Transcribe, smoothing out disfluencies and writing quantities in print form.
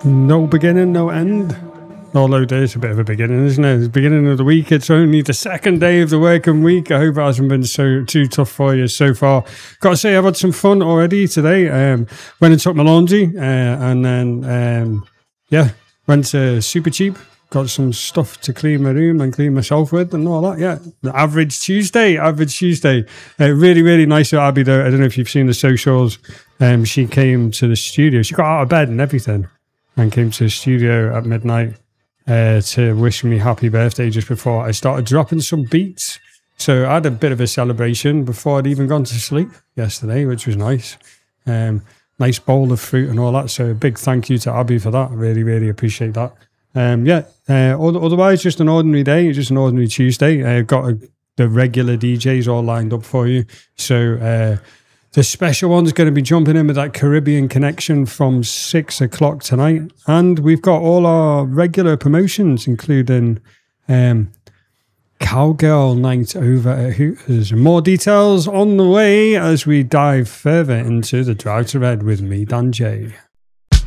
No beginning, no end. Although there's a bit of a beginning, isn't it? It's the beginning of the week. It's only the second day of the working week. I hope it hasn't been too tough for you so far. Got to say, I've had some fun already today. Went and took my laundry and then, went to Super Cheap. Got some stuff to clean my room and clean myself with and all that. Yeah, the average Tuesday. Really, really nice of Abby, though. I don't know if you've seen the socials. She came to the studio. She got out of bed and everything and came to the studio at midnight to wish me happy birthday just before I started dropping some beats. So I had a bit of a celebration before I'd even gone to sleep yesterday, which was nice. Nice bowl of fruit and all that. So a big thank you to Abby for that. Really, really appreciate that. Otherwise, just an ordinary day, just an ordinary Tuesday. I've got the regular DJs all lined up for you. So the special one's going to be jumping in with that Caribbean connection from 6 o'clock tonight. And we've got all our regular promotions, including Cowgirl Night over at Hooters. More details on the way as we dive further into the Drive to Red with me, Dan J.